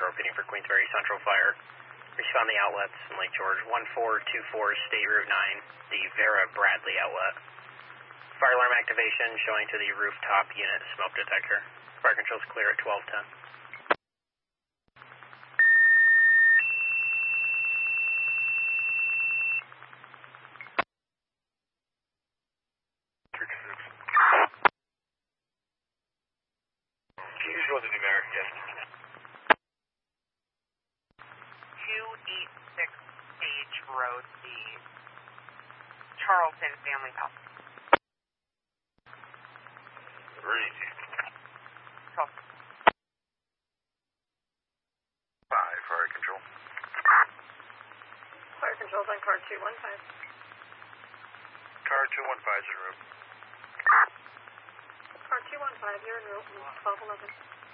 repeating for Queensbury Central Fire. Receive on the outlets in Lake George, 1424 State Route 9, the Vera Bradley outlet. Fire alarm activation showing to the rooftop unit smoke detector. Fire control's clear at 1210. Choose what the numeric is. 286 Stage Road, the Charlton Family House. Read. 12. 5, fire control. Fire control's on car 215. Car 215 is en route. Car 215, you're en route, 1211.